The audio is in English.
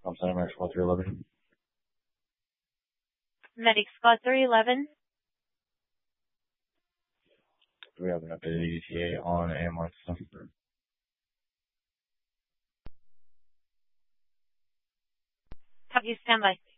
Center, Medic Squad 311. Medic Squad 311. Do we have an updated ETA on AMR system? Copy, standby.